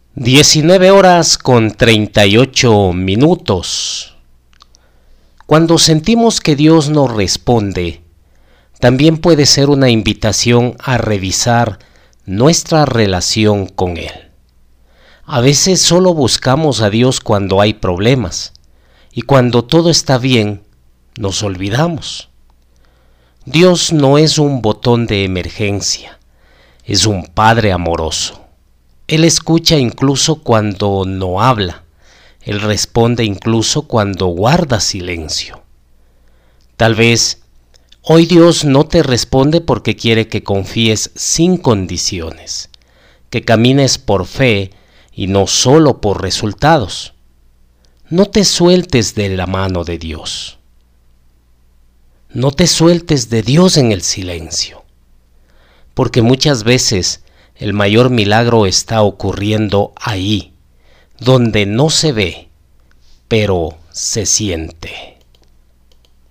19:38. Cuando sentimos que Dios nos responde, también puede ser una invitación a revisar nuestra relación con Él. A veces solo buscamos a Dios cuando hay problemas, y cuando todo está bien, nos olvidamos. Dios no es un botón de emergencia, es un Padre amoroso. Él escucha incluso cuando no habla. Él responde incluso cuando guarda silencio. Tal vez hoy Dios no te responde porque quiere que confíes sin condiciones, que camines por fe y no solo por resultados. No te sueltes de la mano de Dios. No te sueltes de Dios en el silencio, porque muchas veces el mayor milagro está ocurriendo ahí, donde no se ve, pero se siente.